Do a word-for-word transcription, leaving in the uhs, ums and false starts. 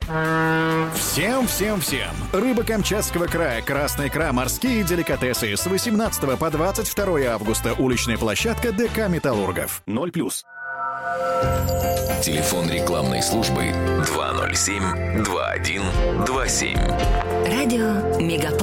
Всем, всем, всем! Рыба Камчатского края, красная икра, морские деликатесы. С восемнадцатого по двадцать второе августа. Уличная площадка ДК «Металлургов». ноль плюс. Телефон рекламной службы два ноль семь два один два семь. Радио Мегаполис.